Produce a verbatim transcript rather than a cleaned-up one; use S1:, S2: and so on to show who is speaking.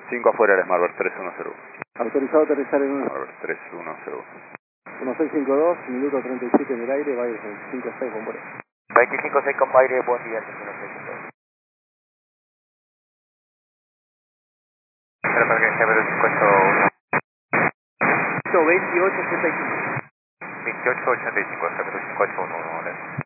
S1: cinco afuera del Smarbird tres uno cero uno.
S2: Autorizado a aterrizar en
S1: Smarbird tres uno cero uno.
S2: uno seis cinco dos, minuto treinta y siete en el aire, Bayer cinco seis, con vuelo.
S3: veinticinco seis con Bayer, buen día, uno seis cinco dos. Pero para que sea cinco ocho uno.
S2: veintiocho ochenta y cinco.
S3: veintiocho ochenta y cinco, cinco ocho uno uno.